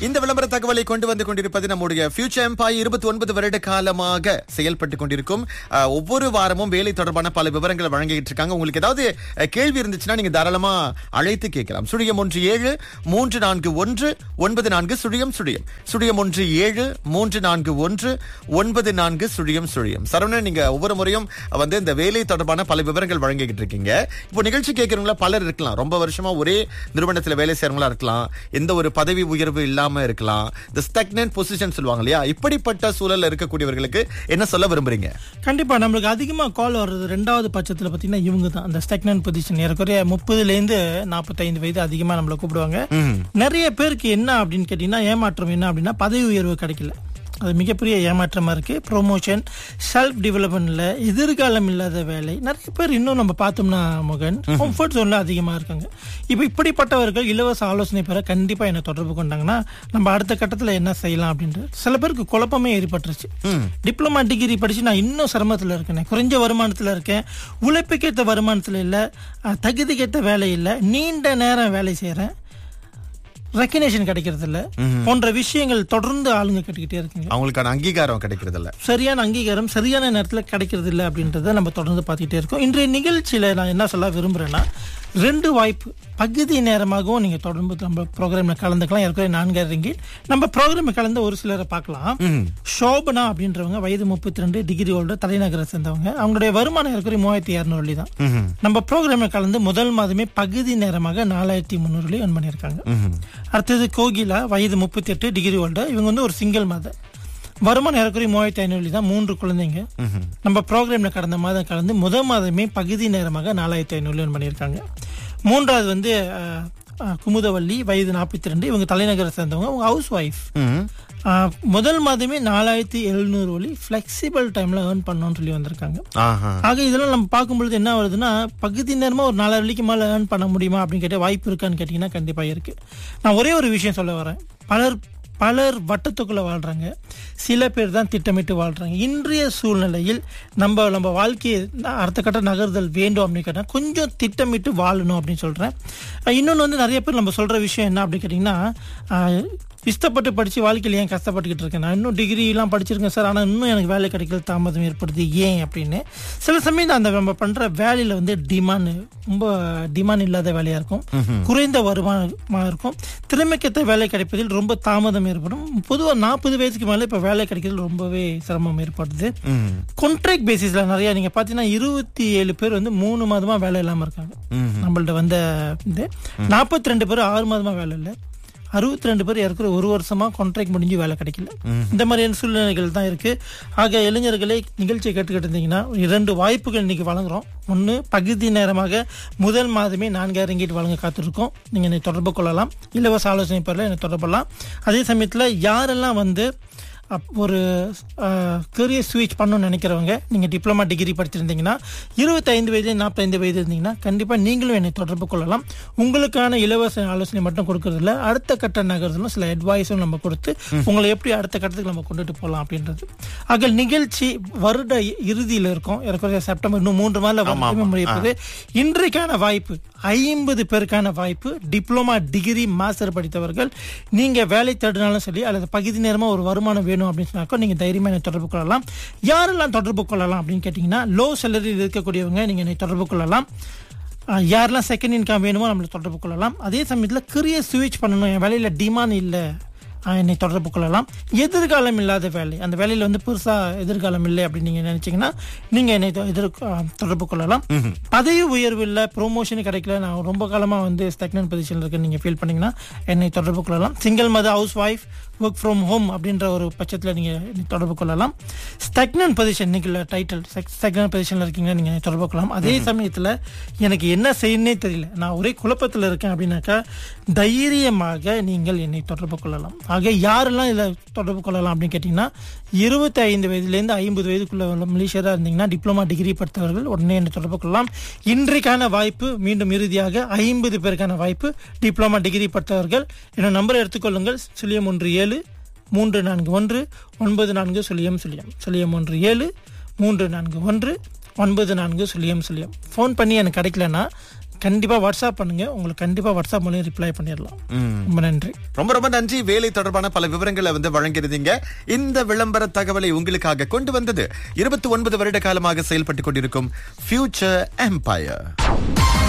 இந்த விளம்பர தகவலை கொண்டு வந்து கொண்டிருப்பது நம்முடைய ஃபியூச்சர் எம்பையர் 29 வருட காலமாக செயல்பட்டு கொண்டிருக்கும். ஒவ்வொரு வாரமும் வேலை தொடர்பான பல விவரங்களை வழங்கிட்டு இருக்காங்க. உங்களுக்கு ஏதாவது கேள்வி இருந்துச்சுன்னா நீங்க தாராளமா அழைத்து கேட்கலாம். 01734191400. சரவணன், நீங்க ஒவ்வொரு முறையும் வந்து இந்த வேலை தொடர்பான பல விவரங்கள் வழங்கிட்டு இருக்கீங்க. இப்போ நிகழ்ச்சி கேட்கறவங்கள பலர் இருக்கலாம், ரொம்ப வருஷமா ஒரே நிறுவனத்துல வேலை செய்யறவங்களா இருக்கலாம், எந்த ஒரு பதவி உயர்வு இல்லாம இருக்கலாம், இந்த ஸ்டாக்னன்ட் பொசிஷன் சொல்லுவாங்க இல்லையா, இப்படிப்பட்ட சூழல்ல இருக்கக்கூடியவர்களுக்கு என்ன சொல்ல விரும்புறீங்க? கண்டிப்பா நம்மளுக்கு அதிகமா கால் வர்றது ரெண்டாவது பட்சத்துல பாத்தீங்கன்னா இவங்க தான், அந்த ஸ்டாக்னன்ட் பொசிஷன். ஏறக்குறைய 30லேருந்து 45 வயது அதிகமா நம்மள கூப்பிடுவாங்க. நிறைய பேருக்கு என்ன அப்படின்னு கேட்டீங்கன்னா, ஏமாற்றம் என்ன அப்படின்னா பதவி உயர்வு கிடைக்கல. அது மிகப்பெரிய ஏமாற்றமா இருக்கு. ப்ரொமோஷன், செல்ஃப் டெவலப்மெண்ட்ல எதிர்காலம் இல்லாத வேலை. நிறைய பேர் இன்னும் நம்ம பார்த்தோம்னா மகன் கம்ஃபர்ட் ஜோன்ல அதிகமா இருக்காங்க. இப்போ இப்படிப்பட்டவர்கள் இலவச ஆலோசனை பெற கண்டிப்பா என்ன தொடர்பு கொண்டாங்கன்னா நம்ம அடுத்த கட்டத்துல என்ன செய்யலாம் அப்படின்ட்டு. சில பேருக்கு குழப்பமே ஏற்பட்டுருச்சு. டிப்ளமா டிகிரி படிச்சு நான் இன்னும் சிரமத்துல இருக்கேன், குறைஞ்ச வருமானத்துல இருக்கேன், உழைப்புக்கேற்ற வருமானத்துல இல்ல, தகுதிக்கேற்ற வேலை இல்ல, நீண்ட நேரம் வேலை செய்யறேன், ரெக்கக்னேஷன் கிடைக்கிறது இல்ல, போன்ற விஷயங்கள் தொடர்ந்து ஆளுங்க கேட்டுக்கிட்டே இருக்குங்க. அவங்களுக்கான அங்கீகாரம் கிடைக்கிறது இல்ல, சரியான அங்கீகாரம் சரியான நேரத்துல கிடைக்கிறது இல்ல அப்படின்றத நம்ம தொடர்ந்து பார்த்துக்கிட்டே இருக்கோம். இன்றைய நிகழ்ச்சியில நான் என்ன சொல்ல விரும்புறேன்னா, 2 வாய்ப்பு. பகுதி நேரமாகவும் நீங்க தொடர்ந்து நம்ம ப்ரோக்ராம்ல கலந்துக்கலாம். ஏற்கனவே 4,000 ரிங்கிட். நம்ம ப்ரோக்ராம் கலந்து ஒரு சிலரை பார்க்கலாம். ஷோபனா அப்படின்றவங்க, வயது 32, டிகிரி ஹோல்டர், தலைநகரை சேர்ந்தவங்க. அவங்களுடைய வருமானம் ஏற்கனவே 3,200 வழி தான். நம்ம ப்ரோக்ராம்ல கலந்து முதல் மாதமே பகுதி நேரமாக 4,300 வழி earn பண்ணியிருக்காங்க. அடுத்தது கோகிலா, வயது 38, டிகிரி ஹோல்டர். இவங்க வந்து ஒரு சிங்கிள் மதர். வருமானம் ஏறக்குறைய 3,500 தான், 3 குழந்தைங்க. நம்ம ப்ரோக்ராம்ல கடந்த மாதம் கலந்து முதல் மாதமே பகுதி நேரமாக 4,500 earn பண்ணியிருக்காங்க. மூன்றாவது வந்து குமுதவள்ளி, வயது 42, இவங்க தலைநகரை சேர்ந்தவங்க, அவங்க ஹவுஸ் ஒய்ஃப். முதல் மாதமே 4,700 வழி பிளெக்சிபிள் டைம்ல ஏர்ன் பண்ணணும்னு சொல்லி வந்திருக்காங்க. ஆக இதெல்லாம் நம்ம பார்க்கும்பொழுது என்ன வருதுன்னா, பகுதி நேரமா ஒரு 4,000 வழிக்கு மேல ஏர்ன் பண்ண முடியுமா அப்படின்னு கேட்ட வாய்ப்பு இருக்கான்னு கேட்டீங்கன்னா கண்டிப்பா இருக்கு. நான் ஒரே ஒரு விஷயம் சொல்ல வரேன். பலர் வட்டத்துக்குள்ள வாழ்றாங்க, சில பேர் தான் திட்டமிட்டு வாழ்றாங்க. இன்றைய சூழ்நிலையில் நம்ம வாழ்க்கையை அடுத்த கட்ட நகர்தல் வேண்டும் அப்படின்னு கேட்டா கொஞ்சம் திட்டமிட்டு வாழணும் அப்படின்னு சொல்றேன். இன்னொன்னு வந்து நிறைய பேர் நம்ம சொல்ற விஷயம் என்ன அப்படின்னு கேட்டீங்கன்னா, இஷ்டப்பட்டு படிச்சு வாழ்க்கையில் ஏன் கஷ்டப்பட்டுக்கிட்டு இருக்கேன், நான் இன்னும் டிகிரி எல்லாம் படிச்சிருக்கேன் சார், ஆனா இன்னும் எனக்கு வேலை கிடைக்கல, தாமதம் ஏற்படுது ஏன் அப்படின்னு. சில சமயம் அந்த நம்ம பண்ற வேலையில வந்து ரொம்ப டிமாண்ட் இல்லாத வேலையா இருக்கும், குறைந்த வருமானமா இருக்கும், திறமைக்கேற்ற வேலை கிடைப்பதில் ரொம்ப தாமதம் ஏற்படும். பொதுவாக 40 வயசுக்கு மேல இப்ப வேலை கிடைக்கிறது ரொம்பவே சிரமம் ஏற்படுது. கான்ட்ராக்ட் பேசிஸ்ல நிறைய நீங்க பாத்தீங்கன்னா 27 பேர் வந்து 3 மாதமா வேலை இல்லாம இருக்காங்க. நம்மள்ட்ட வந்த 42 பேர் 6 மாதமா வேலை இல்லை, 62 பேர் இருக்கிற 1 வருஷமா கான்ட்ராக்ட் முடிஞ்சு வேலை கிடைக்கல. இந்த மாதிரியான சூழ்நிலைகள் தான் இருக்கு. ஆக இளைஞர்களை நிகழ்ச்சியை கேட்டுக்கிட்டு இருந்தீங்கன்னா 2 வாய்ப்புகள் இன்னைக்கு வழங்குறோம். ஒன்னு, பகுதி நேரமாக முதல் மாதமே 4,000 ரிங்கிட் வழங்க காத்திருக்கோம். நீங்க என்னை தொடர்பு கொள்ளலாம், இலவச ஆலோசனை பெறல என்னை தொடர்புலாம். அதே சமயத்துல யாரெல்லாம் வந்து ஒரு கரியர் ஸ்விட்ச் பண்ணணும்னு நினைக்கிறவங்க, நீங்க டிப்ளமா டிகிரி படிச்சிருந்தீங்கன்னா 25 வயது 45 வயது இருந்தீங்கன்னா கண்டிப்பா நீங்களும் என்னை தொடர்பு கொள்ளலாம். உங்களுக்கான இலவச ஆலோசனை மட்டும் கொடுக்கறதுல அடுத்த கட்ட நகர்தலும் சில அட்வைஸும் நம்ம கொடுத்து உங்களை எப்படி அடுத்த கட்டத்துக்கு நம்ம கொண்டுட்டு போகலாம் அப்படின்றது. ஆக நிகழ்ச்சி வருட இறுதியில் இருக்கும். ஏற்கனவே செப்டம்பர் இன்னும் 3 மாதம் முடிப்பது. இன்றைக்கான வாய்ப்பு 50 பேருக்கான வாய்ப்பு. டிப்ளமா டிகிரி மாஸ்டர் படித்தவர்கள், நீங்க வேலை தேடினாலும் சரி அல்லது பகுதி நேரமா ஒரு வருமானம் வேணும் அப்படின்னு சொன்னாக்கோ நீங்க தைரியமா என்னை தொடர்பு கொள்ளலாம். யாரெல்லாம் தொடர்பு கொள்ளலாம் அப்படின்னு கேட்டீங்கன்னா, லோ சேலரியில் இருக்கக்கூடியவங்க நீங்க என்னை தொடர்பு கொள்ளலாம். யாரெல்லாம் செகண்ட் இன்கம் வேணுமோ நம்மளை தொடர்பு கொள்ளலாம். அதே சமயத்தில் கரியர் ஸ்விட்ச் பண்ணணும், என் வேலையில டிமாண்ட் இல்லை, என்னை தொடர்பு கொள்ளலாம். எதிர்காலம் இல்லாத வேலை, அந்த வேலையில வந்து பெருசா எதிர்காலம் இல்லை அப்படின்னு நீங்க நினைச்சீங்கன்னா நீங்க என்னை தொடர்பு கொள்ளலாம். பதவி உயர்வு இல்லை, ப்ரொமோஷன் கிடைக்கல, நான் ரொம்ப காலமா வந்து ஸ்டாக்னன்ட் பொசிஷன்ல இருக்கேன்னு நீங்க ஃபீல் பண்ணீங்கன்னா என்னை தொடர்பு கொள்ளலாம். Single mother, house wife, work from home அப்படின்ற ஒரு பட்சத்தில் நீங்க தொடர்பு கொள்ளலாம். ஸ்டாக்னன்ட் பொசிஷன் நீங்க டைட்டில் ஸ்டாக்னன்ட் பொசிஷன்ல இருக்கீங்கன்னா நீங்க தொடர்பு கொள்ளலாம். அதே சமயத்துல எனக்கு என்ன செய்யணும்னே தெரியல, நான் ஒரே குழப்பத்தில் இருக்கேன் அப்படின்னாக்கா தைரியமாக நீங்கள் என்னை தொடர்பு கொள்ளலாம். ஆக யாரெல்லாம் இதில் தொடர்பு கொள்ளலாம் அப்படின்னு கேட்டீங்கன்னா, 25 வயதுலேருந்து 50 வயதுக்குள்ள மலேசியரா இருந்தீங்கன்னா டிப்ளமா டிகிரி படித்தவர்கள் உடனே என்னை தொடர்பு கொள்ளலாம். இன்றைக்கான வாய்ப்பு மீண்டும் இறுதியாக 50 பேருக்கான வாய்ப்பு. டிப்ளமா டிகிரி படித்தவர்கள் என்னோட நம்பரை எடுத்துக்கொள்ளுங்கள். 017 341 9400 017 341 9400. ஃபோன் பண்ணி எனக்கு கிடைக்கலன்னா கண்டிப்பா வாட்ஸ்அப் பண்ணுங்க, உங்களுக்கு கண்டிப்பா வாட்ஸ்அப் மூலம் ரிப்ளை பண்ணிடலாம். ரொம்ப நன்றி. ரொம்ப ரொம்ப நன்றி. வேலை தொடர்பான பல விவரங்களை வழங்கியிருந்தீங்க. இந்த விளம்பர தகவலை உங்களுக்காக கொண்டு வந்தது 29 வருட காலமாக செயல்பட்டுக் கொண்டிருக்கும் ஃபியூச்சர் எம்பயர்.